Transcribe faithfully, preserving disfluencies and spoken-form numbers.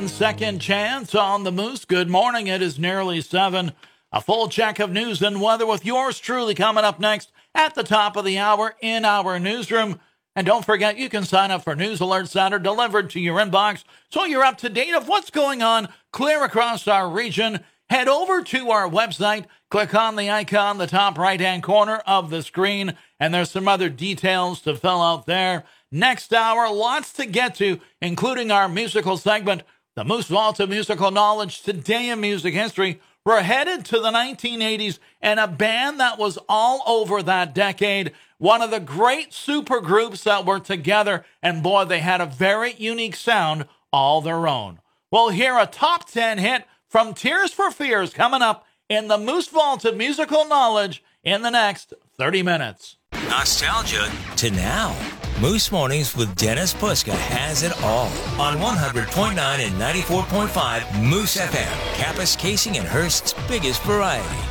Second chance on the Moose. Good morning. It is nearly seven. A full check of news and weather with yours truly coming up next at the top of the hour in our newsroom. And don't forget, you can sign up for news alerts that are delivered to your inbox so you're up to date of what's going on clear across our region. Head over to our website, click on the icon in the top right-hand corner of the screen, and there's some other details to fill out there. Next hour, lots to get to, including our musical segment, The Moose Vault of Musical Knowledge, Today in Music History. We're headed to the nineteen eighties and a band that was all over that decade. One of the great supergroups that were together, and boy, they had a very unique sound all their own. We'll hear a top ten hit from Tears for Fears coming up in the Moose Vault of Musical Knowledge in the next thirty minutes. Nostalgia to now. Moose Mornings with Dennis Puska has it all on one hundred point nine and ninety-four point five Moose F M, Campus Casing and Hearst's biggest variety.